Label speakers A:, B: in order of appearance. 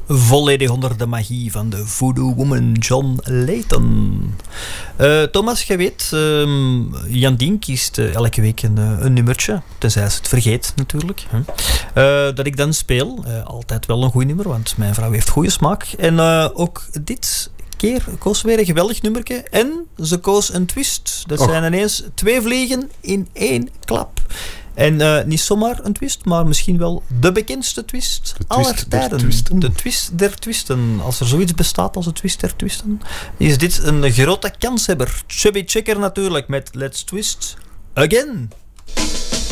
A: Volledig onder de magie van de voodoo woman John Layton. Thomas, je weet, Jan Dien kiest elke week een nummertje, tenzij ze het vergeet natuurlijk. Dat ik dan speel. Altijd wel een goed nummer, want mijn vrouw heeft goede smaak. En ook dit keer koos weer een geweldig nummerke. En ze koos een twist. Dat zijn ineens 2 vliegen in 1 klap. En niet zomaar een twist, maar misschien wel de bekendste twist aller tijden. De twist der twisten. Als er zoiets bestaat als de twist der twisten, is dit een grote kanshebber. Chubby Checker natuurlijk met Let's Twist Again.